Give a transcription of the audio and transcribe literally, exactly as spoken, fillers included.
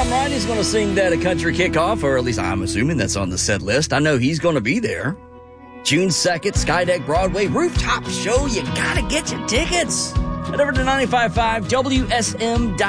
Tom Riley's going to sing that at Country Kickoff, or at least I'm assuming that's on the set list. I know he's going to be there. June second, Skydeck Broadway Rooftop Show. You got to get your tickets. Head over to nine five five W S M dot com.